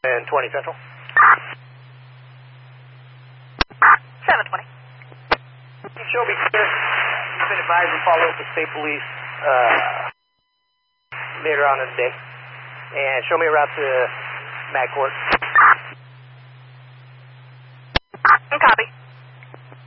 And 20 Central. 720. Shelby, you've been advised to follow up with state police later on in the day. And show me a route to Mag Court.